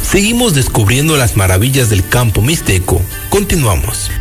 Seguimos descubriendo las maravillas del campo mixteco. Continuamos.